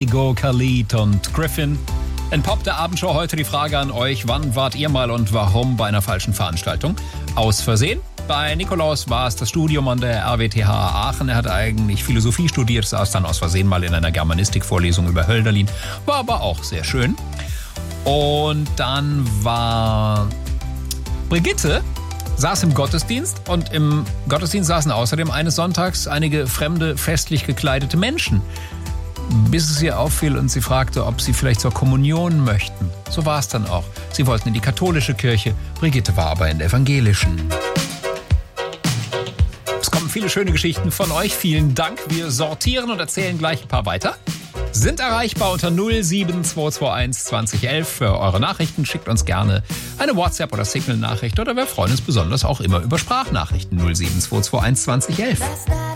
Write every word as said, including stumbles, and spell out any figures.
Kaigo, Khalid und Griffin. In Pop der Abendshow heute die Frage an euch, wann wart ihr mal und warum bei einer falschen Veranstaltung? Aus Versehen? Bei Nikolaus war es das Studium an der R W T H Aachen. Er hat eigentlich Philosophie studiert, saß dann aus Versehen mal in einer Germanistikvorlesung über Hölderlin. War aber auch sehr schön. Und dann war Brigitte, saß im Gottesdienst und im Gottesdienst saßen außerdem eines Sonntags einige fremde, festlich gekleidete Menschen. Bis es ihr auffiel und sie fragte, ob sie vielleicht zur Kommunion möchten. So war es dann auch. Sie wollten in die katholische Kirche, Brigitte war aber in der evangelischen. Es kommen viele schöne Geschichten von euch. Vielen Dank. Wir sortieren und erzählen gleich ein paar weiter. Sind erreichbar unter null sieben zwei zwei eins zwanzig elf für eure Nachrichten. Schickt uns gerne eine WhatsApp- oder Signal-Nachricht oder wir freuen uns besonders auch immer über Sprachnachrichten null sieben zwei zwei eins zwanzig elf.